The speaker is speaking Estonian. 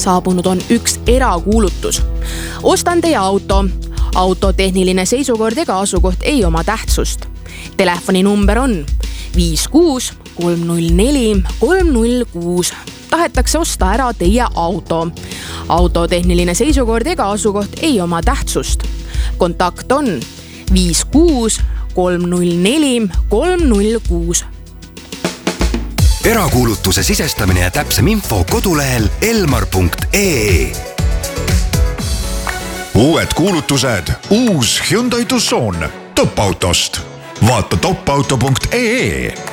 Saabunud on üks erakuulutus. Ostan teie auto. Auto tehniline seisukord ega asukoht ei oma tähtsust. Telefoninumber on 56 304 306. Tahetakse osta ära teie auto. Auto tehniline seisukord ega asukoht ei oma tähtsust. Kontakt on 56 304 306. Erakuulutuse sisestamine ja täpsem info kodulehel elmar.ee. Uued kuulutused. Uus Hyundai Tucson Top-autost. Vaata topauto.ee.